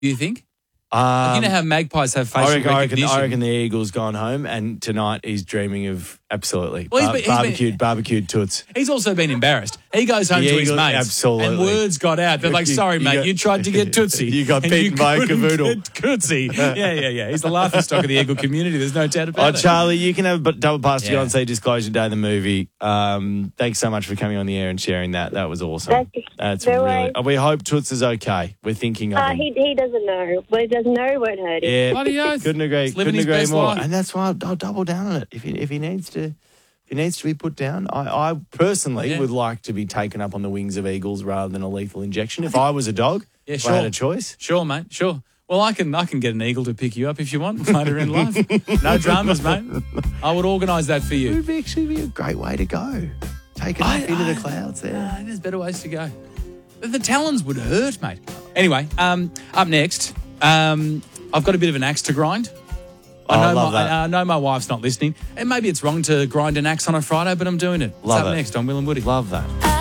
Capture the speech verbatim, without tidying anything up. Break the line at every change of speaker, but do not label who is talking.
Do you think?
Um,
you know how magpies have facial
I reckon, I, reckon,
recognition?
I reckon the eagle's gone home, and tonight he's dreaming of absolutely
Well, he's
bar-
been- he's been-
barbecued, barbecued toots.
He's also been embarrassed. He goes home
The
to his
eagle-
mates,
absolutely.
and words got out. They're like,
You-
"Sorry,
you
mate,
got-
you tried to get Tootsie.
You got
and
beaten by a
couldn't
cavoodle."
get Tootsie." Yeah, yeah, yeah. He's the laughing stock of the eagle community. There's no doubt
Oh,
about it.
Charlie, you can have a double pass to
Yeah.
go and see Disclosure Day, the movie. Um, thanks so much for coming on the air and sharing that. That was awesome.
Thank you.
That's
No
really.
worries.
We hope Toots is okay. We're thinking of
Uh,
him.
he, he doesn't know. Well, he doesn't know, won't hurt him.
Yeah,
Bloody oath.
couldn't agree.
He's living
Couldn't
his
agree
best
more.
life.
And that's why I'll, I'll double down on it. If he, if he needs to, if he needs to be put down, I, I personally
Yeah.
would like to be taken up on the wings of eagles rather than a lethal injection. If I was a dog,
Yeah,
if
sure.
I had a choice.
Sure, mate. Sure. Well, I can I can get an eagle to pick you up if you want later in life. No dramas, mate. I would organise that for
It
you.
would be actually be a great way to go. Take it
I-
up into
I-
the clouds there.
Uh, there's better ways to go. The, the talons would hurt, mate. Anyway, um, up next, um, I've got a bit of an axe to grind.
Oh, I
know
love
my,
that.
I, I know my wife's not listening, and maybe it's wrong to grind an axe on a Friday, but I'm doing it. It's
Love
up
it.
next on Will and Woody.
Love that.
I